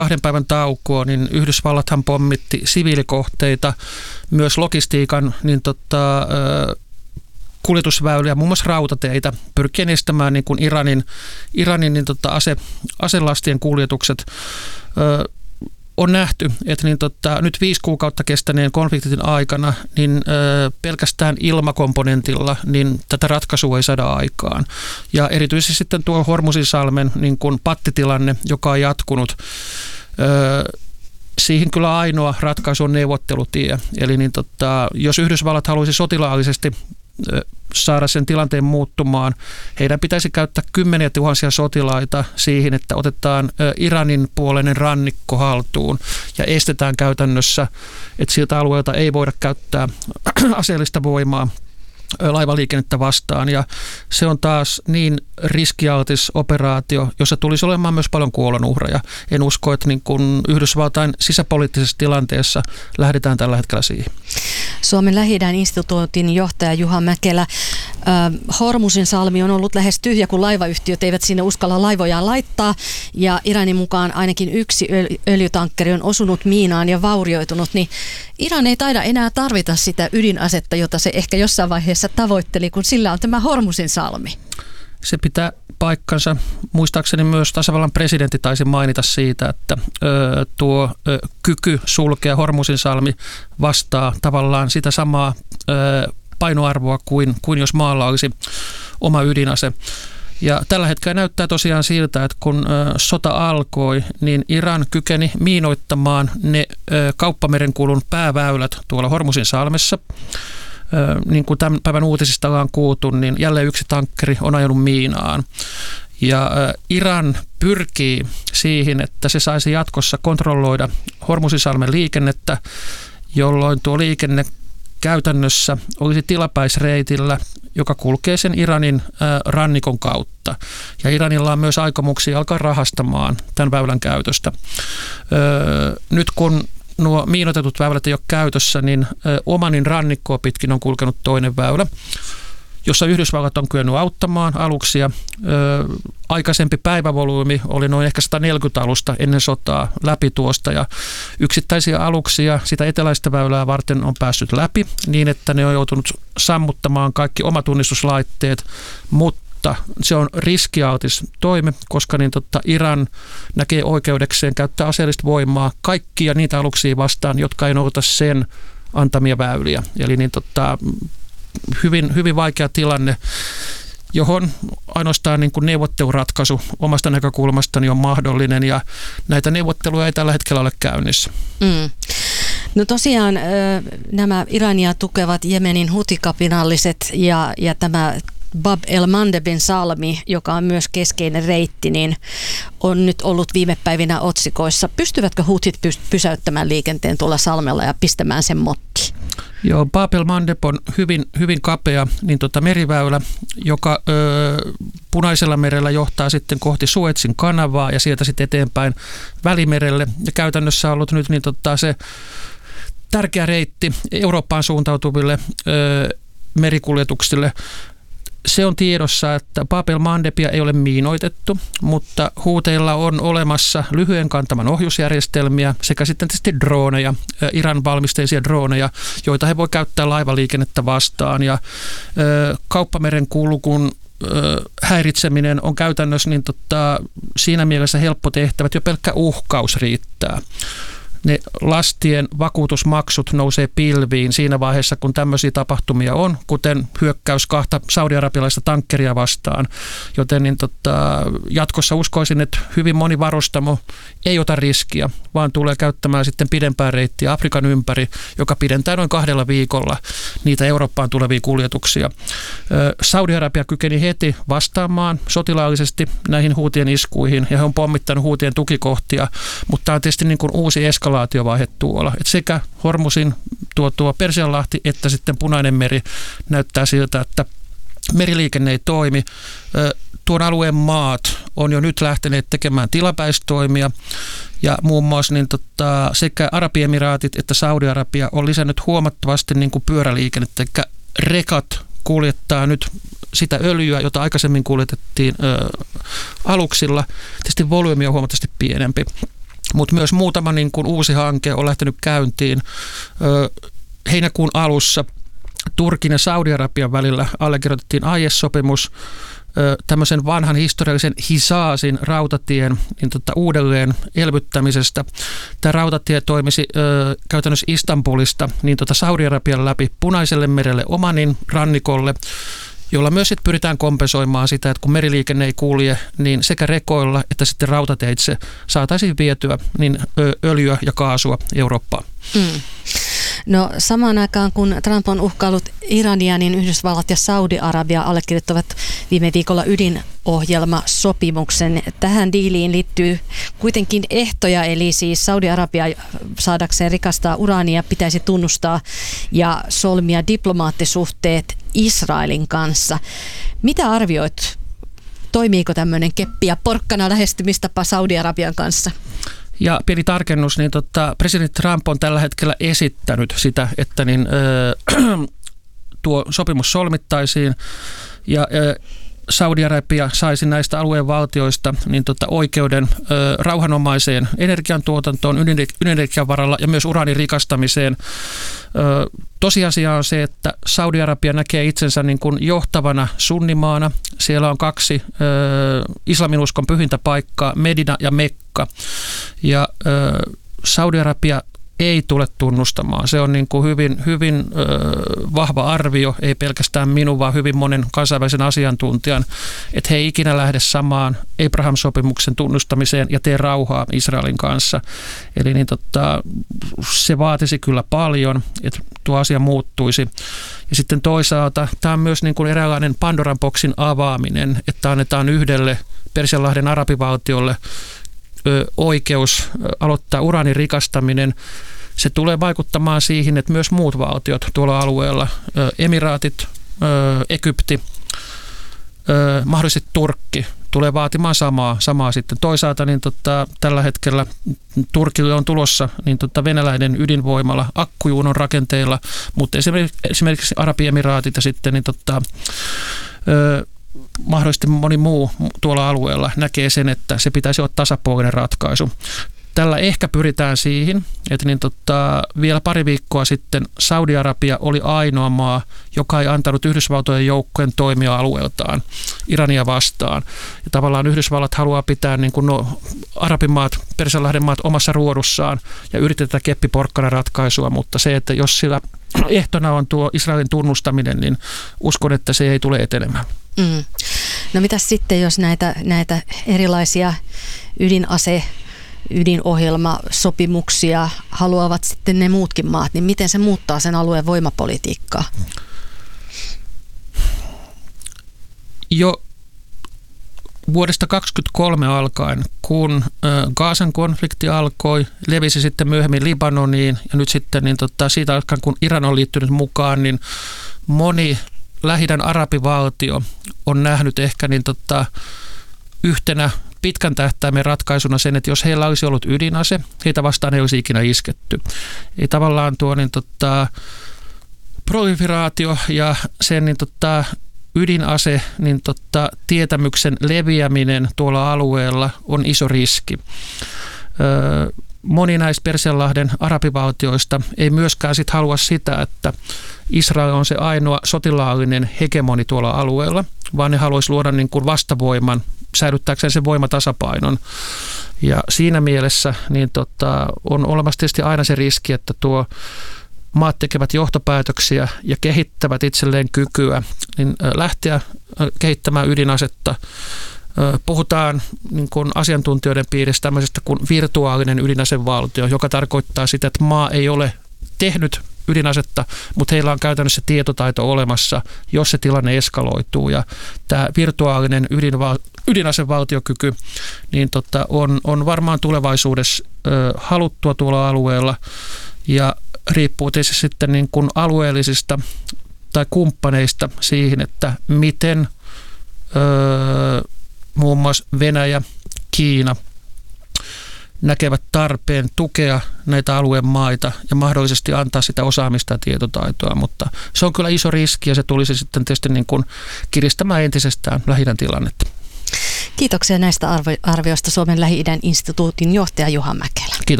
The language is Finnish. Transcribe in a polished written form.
2 päivän taukoa, niin Yhdysvallathan pommitti siviilikohteita, myös logistiikan kuljetusväyliä, muun muassa rautateitä, pyrkien estämään niin kuin Iranin aselastien kuljetukset. On nähty, että nyt 5 kuukautta kestäneen konfliktin aikana niin pelkästään ilmakomponentilla niin tätä ratkaisua ei saada aikaan. Ja erityisesti sitten tuo Hormuzinsalmen niin kuin pattitilanne, joka on jatkunut, siihen kyllä ainoa ratkaisu on neuvottelutie. Eli jos Yhdysvallat haluaisi sotilaallisesti saada sen tilanteen muuttumaan, heidän pitäisi käyttää 10 000 sotilaita siihen, että otetaan Iranin puoleinen rannikko haltuun ja estetään käytännössä, että siltä alueelta ei voida käyttää aseellista voimaa laivaliikennettä vastaan, ja se on taas niin riskialtis operaatio, jossa tulisi olemaan myös paljon kuolonuhreja. En usko, että niin kuin Yhdysvaltain sisäpoliittisessa tilanteessa lähdetään tällä hetkellä siihen. Suomen Lähi-idän instituutin johtaja Juha Mäkelä, Hormuzinsalmi on ollut lähes tyhjä, kun laivayhtiöt eivät sinne uskalla laivojaan laittaa, ja Iranin mukaan ainakin 1 öljytankkeri on osunut miinaan ja vaurioitunut, niin Iran ei taida enää tarvita sitä ydinasetta, jota se ehkä jossain vaiheessa tavoitteli, kun sillä on tämä Hormuzinsalmi. Se pitää paikkansa. Muistaakseni myös tasavallan presidentti taisi mainita siitä, että tuo kyky sulkea Hormuzinsalmi vastaa tavallaan sitä samaa painoarvoa kuin jos maalla olisi oma ydinase. Ja tällä hetkellä näyttää tosiaan siltä, että kun sota alkoi, niin Iran kykeni miinoittamaan ne kauppamerenkulun pääväylät tuolla Hormuzinsalmessa. Niin kuin tämän päivän uutisista ollaan kuultu, niin jälleen 1 tankkeri on ajanut miinaan. Ja Iran pyrkii siihen, että se saisi jatkossa kontrolloida Hormuzinsalmen liikennettä, jolloin tuo liikenne käytännössä olisi tilapäisreitillä, joka kulkee sen Iranin rannikon kautta. Ja Iranilla on myös aikomuksia alkaa rahastamaan tämän väylän käytöstä. Nyt kun nuo miinoitetut väylät ei ole käytössä, niin Omanin rannikkoa pitkin on kulkenut toinen väylä, jossa Yhdysvallat on kyennyt auttamaan aluksia. Aikaisempi päivävolyymi oli noin ehkä 140 alusta ennen sotaa läpi tuosta, ja yksittäisiä aluksia sitä eteläistä väylää varten on päässyt läpi niin, että ne on joutunut sammuttamaan kaikki omatunnistuslaitteet, mutta se on riskialtis toimi, koska Iran näkee oikeudekseen käyttää aseellista voimaa kaikkia niitä aluksia vastaan, jotka ei noudata sen antamia väyliä. Eli hyvin, hyvin vaikea tilanne, johon ainoastaan niin kuin neuvotteluratkaisu omasta näkökulmastani on mahdollinen, ja näitä neuvotteluja ei tällä hetkellä ole käynnissä. No tosiaan nämä Irania tukevat Jemenin hutikapinalliset ja tämä Bab el-Mandebin salmi, joka on myös keskeinen reitti, niin on nyt ollut viime päivinä otsikoissa. Pystyvätkö hutit pysäyttämään liikenteen tuolla salmella ja pistämään sen mottiin? Joo, Bab el-Mandeb on hyvin, hyvin kapea meriväylä, joka Punaisella merellä johtaa sitten kohti Suezin kanavaa ja sieltä sitten eteenpäin Välimerelle. Ja käytännössä on ollut nyt se tärkeä reitti Eurooppaan suuntautuville merikuljetuksille. Se on tiedossa, että Bab el-Mandebia ei ole miinoitettu, mutta huuteilla on olemassa lyhyen kantaman ohjusjärjestelmiä sekä sitten tietysti droneja, Iran valmisteisia droneja, joita he voi käyttää laivaliikennettä vastaan. Ja kauppameren kulkun häiritseminen on käytännössä siinä mielessä helppo tehtävä, että jo pelkkä uhkaus riittää. Ne lastien vakuutusmaksut nousee pilviin siinä vaiheessa, kun tämmöisiä tapahtumia on, kuten hyökkäys 2 saudi-arabialaista tankkeria vastaan. Joten jatkossa uskoisin, että hyvin moni varustamo ei ota riskiä, vaan tulee käyttämään sitten pidempää reittiä Afrikan ympäri, joka pidentää noin 2 viikolla niitä Eurooppaan tulevia kuljetuksia. Saudi-Arabia kykeni heti vastaamaan sotilaallisesti näihin huutien iskuihin, ja he on pommittanut huutien tukikohtia, mutta tämä on tietysti niin kuin uusi eskalaatiovaihe tuolla. Et sekä Hormuzin tuo Persianlahti että sitten Punainen meri näyttää siltä, että meriliikenne ei toimi. Tuon alueen maat on jo nyt lähteneet tekemään tilapäistoimia, ja muun muassa sekä Arabiemiraatit että Saudi-Arabia on lisännyt huomattavasti pyöräliikennettä, eli rekat kuljettaa nyt sitä öljyä, jota aikaisemmin kuljetettiin aluksilla. Tietysti volyymi on huomattavasti pienempi. Mutta myös muutama niin kuin uusi hanke on lähtenyt käyntiin. Heinäkuun alussa Turkin ja Saudi-Arabian välillä allekirjoitettiin AIS-sopimus tämmöisen vanhan historiallisen Hizazin rautatien uudelleen elvyttämisestä. Tämä rautatie toimisi käytännössä Istanbulista Saudi-Arabian läpi Punaiselle merelle Omanin rannikolle, jolla myös sitten pyritään kompensoimaan sitä, että kun meriliikenne ei kulje, niin sekä rekoilla että sitten rautateitse saataisiin vietyä niin öljyä ja kaasua Eurooppaan. No samaan aikaan, kun Trump on uhkaillut Irania, niin Yhdysvallat ja Saudi-Arabia allekirjoittavat viime viikolla ydinohjelmasopimuksen. Tähän diiliin liittyy kuitenkin ehtoja, eli siis Saudi-Arabia saadakseen rikastaa uraania pitäisi tunnustaa ja solmia diplomaattisuhteet Israelin kanssa. Mitä arvioit? Toimiiko tämmöinen keppi ja porkkana lähestymistapa Saudi-Arabian kanssa? Ja pieni tarkennus, niin presidentti Trump on tällä hetkellä esittänyt sitä, että tuo sopimus solmittaisiin ja Saudi-Arabia saisi näistä alueen valtioista oikeuden rauhanomaiseen energiantuotantoon, ydinenergian varalla ja myös uraanin rikastamiseen. Tosiasia on se, että Saudi-Arabia näkee itsensä niin kuin johtavana sunnimaana. Siellä on 2 islaminuskon pyhintä paikkaa, Medina ja Mekka. Ja Saudi-Arabia ei tule tunnustamaan. Se on niin kuin hyvin vahva arvio, ei pelkästään minun, vaan hyvin monen kansainvälisen asiantuntijan, että he ei ikinä lähde samaan Abraham-sopimuksen tunnustamiseen ja tee rauhaa Israelin kanssa. Eli se vaatisi kyllä paljon, että tuo asia muuttuisi. Ja sitten toisaalta tämä on myös niin kuin eräänlainen Pandoran boksin avaaminen, että annetaan yhdelle Persianlahden arabivaltiolle oikeus aloittaa uraanin rikastaminen. Se tulee vaikuttamaan siihen, että myös muut valtiot tuolla alueella, Emiraatit, Egypti, mahdollisesti Turkki, tulee vaatimaan samaa sitten. Toisaalta tällä hetkellä Turkille on tulossa venäläinen ydinvoimala akkujuunon rakenteilla, mutta esimerkiksi Arabiemiraatit ja sitten mahdollisesti moni muu tuolla alueella näkee sen, että se pitäisi olla tasapuolinen ratkaisu. Tällä ehkä pyritään siihen, että vielä pari viikkoa sitten Saudi-Arabia oli ainoa maa, joka ei antanut Yhdysvaltojen joukkojen toimia alueeltaan Irania vastaan. Ja tavallaan Yhdysvallat haluaa pitää arabimaat, Persianlahden maat omassa ruodussaan ja yritetään keppiporkkana ratkaisua, mutta se, että jos sillä ehtona on tuo Israelin tunnustaminen, niin uskon, että se ei tule etenemään. No mitäs sitten, jos näitä erilaisia ydinohjelmasopimuksia haluavat sitten ne muutkin maat, niin miten se muuttaa sen alueen voimapolitiikkaa? Jo vuodesta 2023 alkaen, kun Gazan konflikti alkoi, levisi sitten myöhemmin Libanoniin ja nyt sitten siitä alkaen, kun Iran on liittynyt mukaan, niin moni Lähi-idän arabivaltio on nähnyt ehkä yhtenä pitkän tähtäimen ratkaisuna sen, että jos heillä olisi ollut ydinase, heitä vastaan ei olisi ikinä isketty. Ei tavallaan tuo proliferaatio ja sen ydinase tietämyksen leviäminen tuolla alueella on iso riski. Moni näistä Persianlahden arabivaltioista ei myöskään sit halua sitä, että Israel on se ainoa sotilaallinen hegemoni tuolla alueella, vaan ne haluaisi luoda vastavoiman, säilyttääkseen sen voimatasapainon. Ja siinä mielessä on olemassa tietysti aina se riski, että tuo maat tekevät johtopäätöksiä ja kehittävät itselleen kykyä lähteä kehittämään ydinasetta. Puhutaan asiantuntijoiden piirissä tämmöisestä kuin virtuaalinen ydinasevaltio, joka tarkoittaa sitä, että maa ei ole tehnyt ydinasetta, mutta heillä on käytännössä tietotaito olemassa, jos se tilanne eskaloituu. Ja tämä virtuaalinen ydinasevaltiokyky on varmaan tulevaisuudessa haluttua tuolla alueella ja riippuu tietysti sitten alueellisista tai kumppaneista siihen, että miten muun muassa Venäjä, Kiina näkevät tarpeen tukea näitä alueen maita ja mahdollisesti antaa sitä osaamista ja tietotaitoa, mutta se on kyllä iso riski ja se tulisi sitten tietysti kiristämään entisestään Lähi-idän tilannetta. Kiitoksia näistä arvioista Suomen Lähi-idän instituutin johtaja Juha Mäkelä. Kiitos.